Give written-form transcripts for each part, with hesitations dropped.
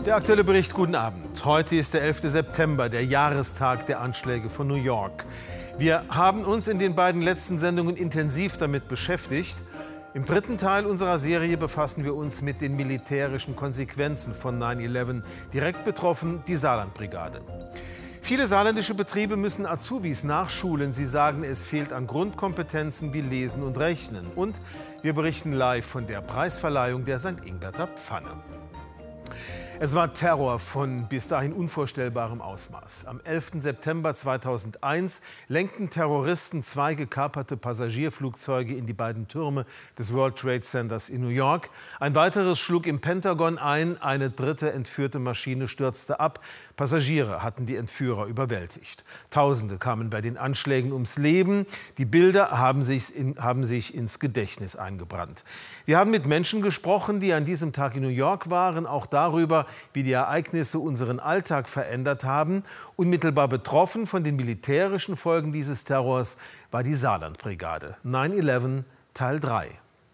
Der aktuelle Bericht, guten Abend. Heute ist der 11. September, der Jahrestag der Anschläge von New York. Wir haben uns in den beiden letzten Sendungen intensiv damit beschäftigt. Im dritten Teil unserer Serie befassen wir uns mit den militärischen Konsequenzen von 9/11. Direkt betroffen die Saarlandbrigade. Viele saarländische Betriebe müssen Azubis nachschulen. Sie sagen, es fehlt an Grundkompetenzen wie Lesen und Rechnen. Und wir berichten live von der Preisverleihung der St. Ingberter Pfanne. Es war Terror von bis dahin unvorstellbarem Ausmaß. Am 11. September 2001 lenkten Terroristen 2 gekaperte Passagierflugzeuge in die beiden Türme des World Trade Centers in New York. Ein weiteres schlug im Pentagon ein, eine dritte entführte Maschine stürzte ab. Passagiere hatten die Entführer überwältigt. Tausende kamen bei den Anschlägen ums Leben. Die Bilder haben sich ins Gedächtnis eingebrannt. Wir haben mit Menschen gesprochen, die an diesem Tag in New York waren, auch darüber, wie die Ereignisse unseren Alltag verändert haben. Unmittelbar betroffen von den militärischen Folgen dieses Terrors war die Saarlandbrigade. 9/11 Teil 3.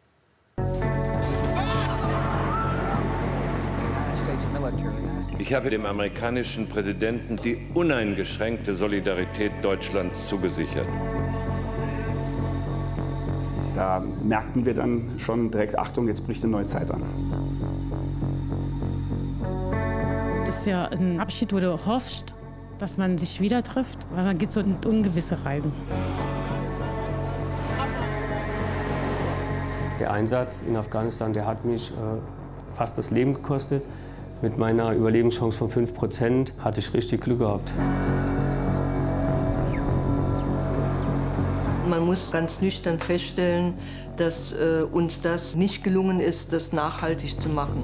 Ich habe dem amerikanischen Präsidenten die uneingeschränkte Solidarität Deutschlands zugesichert. Da merkten wir dann schon direkt, Achtung, jetzt bricht eine neue Zeit an. Das ist ja ein Abschied, wo du hoffst, dass man sich wieder trifft, weil man geht so in Ungewisse rein. Der Einsatz in Afghanistan, der hat mich fast das Leben gekostet. Mit meiner Überlebenschance von 5% hatte ich richtig Glück gehabt. Man muss ganz nüchtern feststellen, dass uns das nicht gelungen ist, das nachhaltig zu machen.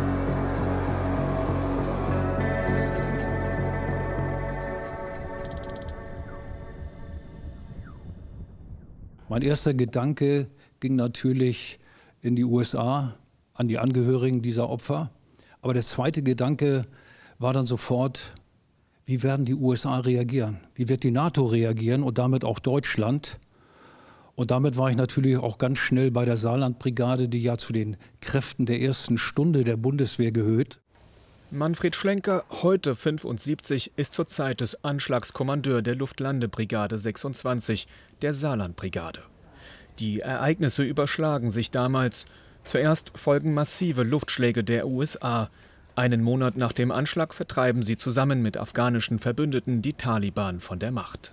Mein erster Gedanke ging natürlich in die USA, an die Angehörigen dieser Opfer. Aber der zweite Gedanke war dann sofort, wie werden die USA reagieren? Wie wird die NATO reagieren und damit auch Deutschland? Und damit war ich natürlich auch ganz schnell bei der Saarlandbrigade, die ja zu den Kräften der ersten Stunde der Bundeswehr gehört. Manfred Schlenker, heute 75, ist zur Zeit des Anschlags Kommandeur der Luftlandebrigade 26, der Saarlandbrigade. Die Ereignisse überschlagen sich damals. Zuerst folgen massive Luftschläge der USA. Einen Monat nach dem Anschlag vertreiben sie zusammen mit afghanischen Verbündeten die Taliban von der Macht.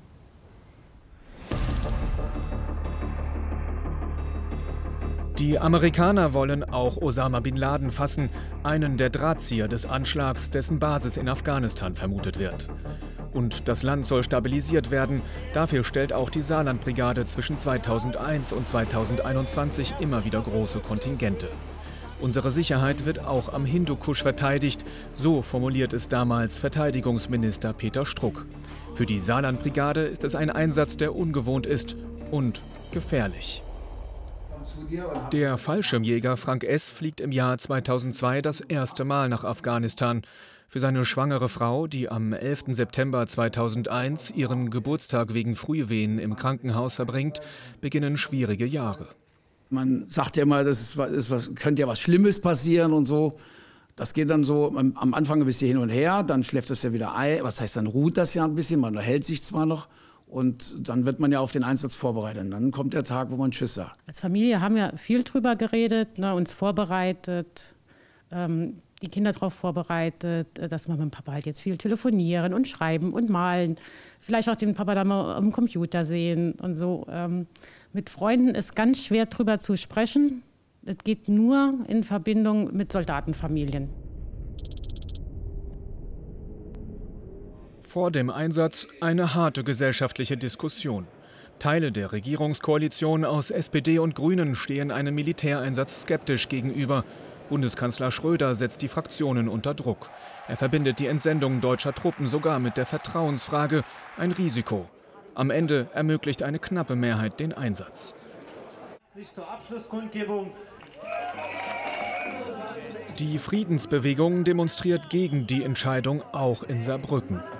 Die Amerikaner wollen auch Osama bin Laden fassen, einen der Drahtzieher des Anschlags, dessen Basis in Afghanistan vermutet wird. Und das Land soll stabilisiert werden. Dafür stellt auch die Saarlandbrigade zwischen 2001 und 2021 immer wieder große Kontingente. Unsere Sicherheit wird auch am Hindukusch verteidigt, so formuliert es damals Verteidigungsminister Peter Struck. Für die Saarlandbrigade ist es ein Einsatz, der ungewohnt ist und gefährlich. Der Fallschirmjäger Frank S. fliegt im Jahr 2002 das erste Mal nach Afghanistan. Für seine schwangere Frau, die am 11. September 2001 ihren Geburtstag wegen Frühwehen im Krankenhaus verbringt, beginnen schwierige Jahre. Man sagt ja immer, könnte ja was Schlimmes passieren und so. Das geht dann so am Anfang ein bisschen hin und her, dann schläft es ja wieder ein. Was heißt, dann ruht das ja ein bisschen, man hält sich zwar noch. Und dann wird man ja auf den Einsatz vorbereitet. Und dann kommt der Tag, wo man Tschüss sagt. Als Familie haben wir viel drüber geredet, uns vorbereitet, die Kinder darauf vorbereitet, dass wir mit dem Papa halt jetzt viel telefonieren und schreiben und malen. Vielleicht auch den Papa dann mal am Computer sehen und so. Mit Freunden ist ganz schwer drüber zu sprechen. Es geht nur in Verbindung mit Soldatenfamilien. Vor dem Einsatz eine harte gesellschaftliche Diskussion. Teile der Regierungskoalition aus SPD und Grünen stehen einem Militäreinsatz skeptisch gegenüber. Bundeskanzler Schröder setzt die Fraktionen unter Druck. Er verbindet die Entsendung deutscher Truppen sogar mit der Vertrauensfrage, ein Risiko. Am Ende ermöglicht eine knappe Mehrheit den Einsatz. Zur Abschlusskundgebung. Die Friedensbewegung demonstriert gegen die Entscheidung auch in Saarbrücken.